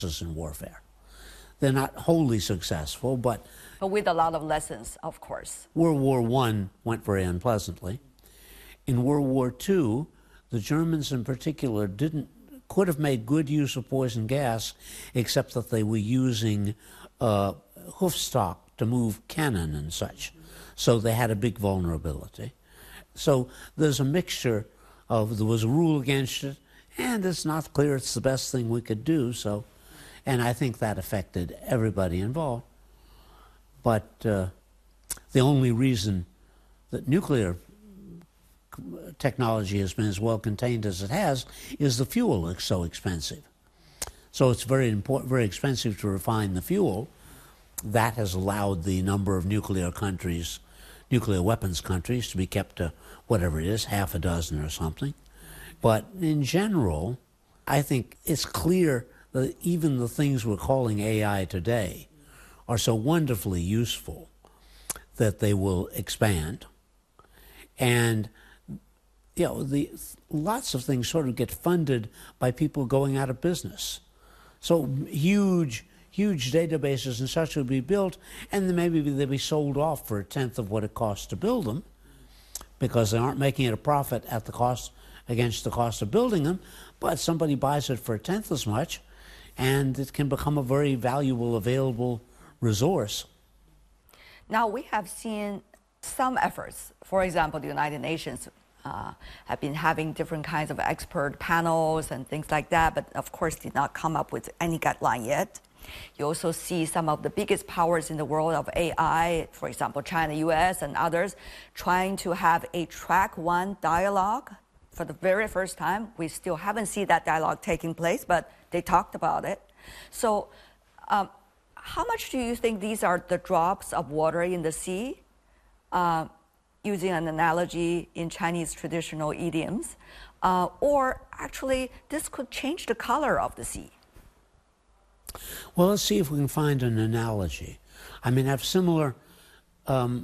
in warfare. They're not wholly successful, but with a lot of lessons, of course. World War I went very unpleasantly. In World War II, the Germans in particular could have made good use of poison gas, except that they were using hoof stock to move cannon and such. So they had a big vulnerability. So there's a mixture of, there was a rule against it, and it's not clear it's the best thing we could do. So, and I think that affected everybody involved. But the only reason that nuclear technology has been as well contained as it has is the fuel is so expensive. So it's very expensive to refine the fuel. That has allowed the number of nuclear weapons countries, to be kept to whatever it is, half a dozen or something. But in general, I think it's clear that even the things we're calling AI today are so wonderfully useful that they will expand. And you know, lots of things sort of get funded by people going out of business. So huge databases and such will be built, and then maybe they'll be sold off for a tenth of what it costs to build them, because they aren't making it a profit at the cost against the cost of building them, but somebody buys it for a tenth as much, and it can become a very valuable, available resource. Now, we have seen some efforts. For example, the United Nations have been having different kinds of expert panels and things like that, but of course did not come up with any guideline yet. You also see some of the biggest powers in the world of AI, for example, China, US, and others, trying to have a track one dialogue for the very first time. We still haven't seen that dialogue taking place, but they talked about it. So how much do you think these are the drops of water in the sea? Using an analogy in Chinese traditional idioms, or actually this could change the color of the sea? Well, let's see if we can find an analogy. I mean, have similar, there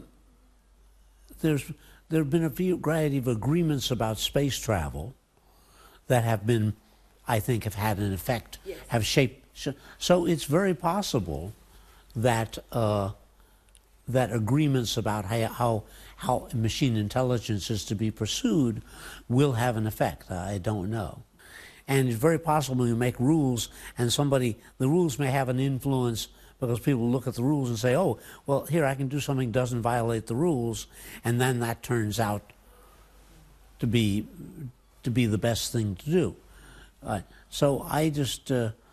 have been a variety of agreements about space travel that have been, I think, have had an effect, yes, have shaped. So it's very possible that that agreements about how machine intelligence is to be pursued will have an effect. I don't know. And it's very possible you make rules, and the rules may have an influence because people look at the rules and say, oh, well, here I can do something that doesn't violate the rules, and then that turns out to be the best thing to do. So I just,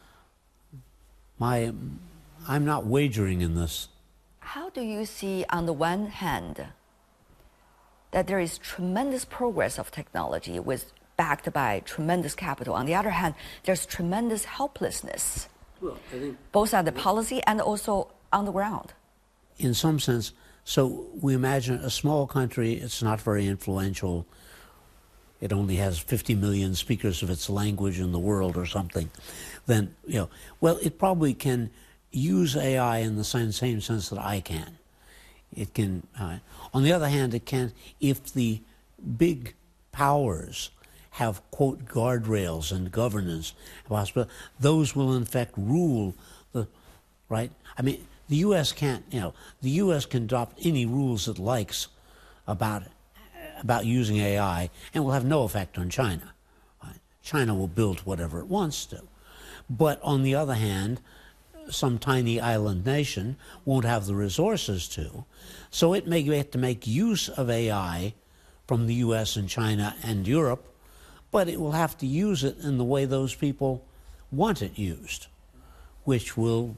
I'm not wagering in this. How do you see, on the one hand, that there is tremendous progress of technology backed by tremendous capital? On the other hand, there's tremendous helplessness, well, I think, both at the policy and also on the ground. In some sense, so we imagine a small country, it's not very influential. It only has 50 million speakers of its language in the world or something. Then, you know, well, it probably can use AI in the same sense that I can. It can, on the other hand, it can, if the big powers have, quote, guardrails and governance, those will in fact rule right? I mean, the U.S. can't, the U.S. can adopt any rules it likes about using AI and will have no effect on China. Right? China will build whatever it wants to. But on the other hand, some tiny island nation won't have the resources to. So it may have to make use of AI from the U.S. and China and Europe, but it will have to use it in the way those people want it used, which will,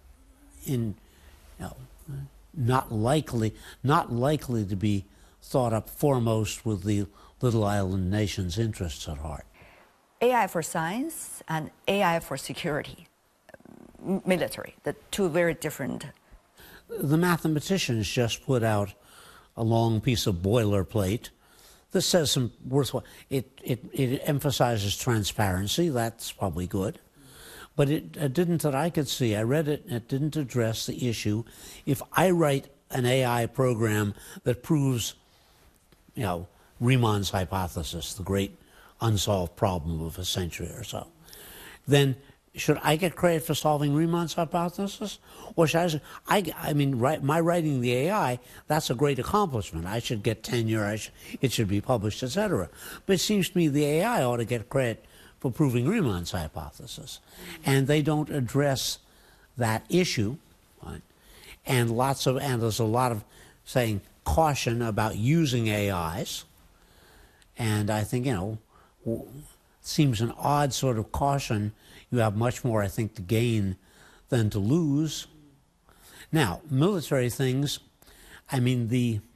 not likely to be thought up foremost with the little island nation's interests at heart. AI for science and AI for security. Military, the two very different. The mathematicians just put out a long piece of boilerplate that says some worthwhile. It emphasizes transparency. That's probably good, but it didn't, that I could see. I read it, and it didn't address the issue. If I write an AI program that proves, Riemann's hypothesis, the great unsolved problem of a century or so, then should I get credit for solving Riemann's hypothesis? Or should I mean, my writing the AI, that's a great accomplishment. I should get tenure, it should be published, etc. But it seems to me the AI ought to get credit for proving Riemann's hypothesis. And they don't address that issue, right? And there's a lot of, saying, caution about using AIs. And I think, it seems an odd sort of caution. You have much more, I think, to gain than to lose. Now, military things, I mean,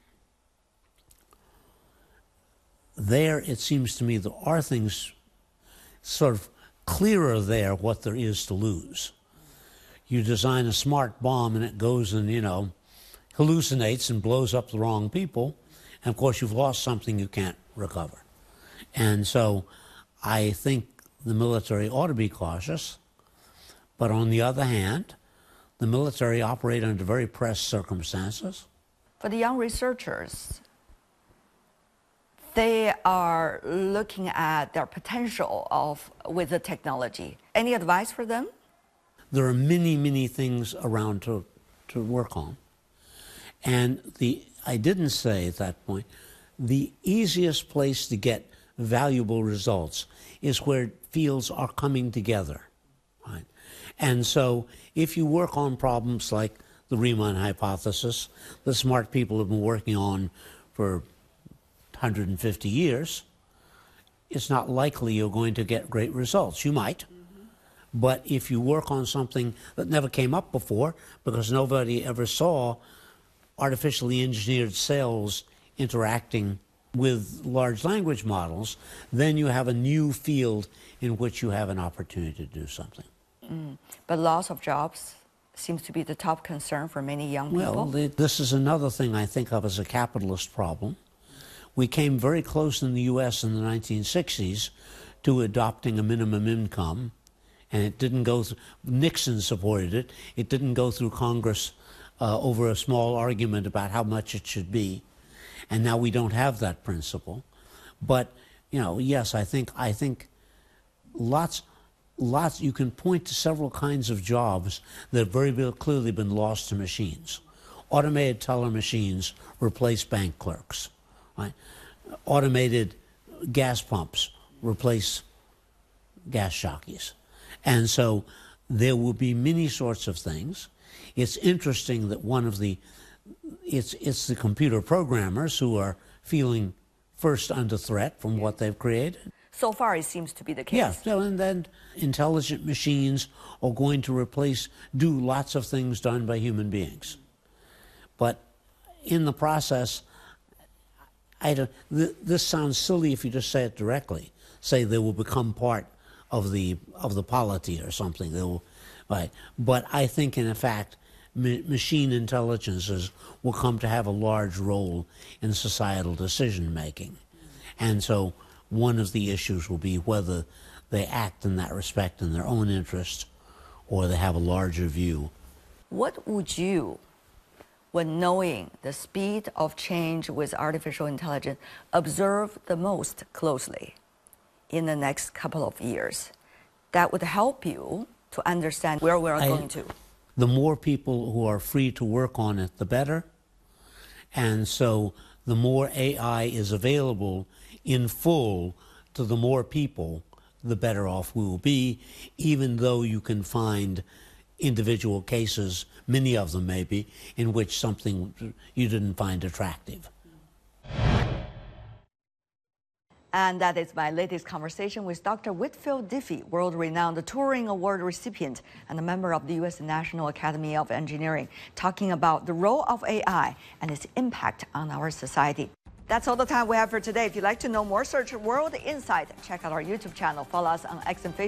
there it seems to me there are things sort of clearer there what there is to lose. You design a smart bomb and it goes and, hallucinates and blows up the wrong people. And of course, you've lost something you can't recover. And so I think the military ought to be cautious. But on the other hand, the military operate under very pressed circumstances. For the young researchers, they are looking at their potential with the technology. Any advice for them? There are many, many things around to work on. And I didn't say at that point, the easiest place to get valuable results is where fields are coming together. Right? And so if you work on problems like the Riemann hypothesis, the smart people have been working on for 150 years, it's not likely you're going to get great results. You might. But if you work on something that never came up before, because nobody ever saw artificially engineered cells interacting with large language models, then you have a new field in which you have an opportunity to do something. But loss of jobs seems to be the top concern for many young people. Well, this is another thing I think of as a capitalist problem. We came very close in the U.S. in the 1960s to adopting a minimum income, and it didn't go through, Nixon supported it. It didn't go through Congress over a small argument about how much it should be. And now we don't have that principle. But, yes, I think lots, you can point to several kinds of jobs that have very clearly been lost to machines. Automated teller machines replace bank clerks. Right? Automated gas pumps replace gas jockeys. And so there will be many sorts of things. It's interesting that it's the computer programmers who are feeling first under threat from what they've created. So far, it seems to be the case. Yeah, so, and then intelligent machines are going to do lots of things done by human beings. But in the process, this sounds silly if you just say it directly. Say they will become part of the polity or something. Right? But I think, in fact, machine intelligences will come to have a large role in societal decision making. And so one of the issues will be whether they act in that respect in their own interest or they have a larger view. What would you, when knowing the speed of change with artificial intelligence, observe the most closely in the next couple of years that would help you to understand where we're going to? The more people who are free to work on it, the better. And so the more AI is available in full to the more people, the better off we will be, even though you can find individual cases, many of them maybe, in which something you didn't find attractive. And that is my latest conversation with Dr. Whitfield Diffie, world-renowned Turing Award recipient and a member of the U.S. National Academy of Engineering, talking about the role of AI and its impact on our society. That's all the time we have for today. If you'd like to know more, search World Insight. Check out our YouTube channel. Follow us on X and Facebook.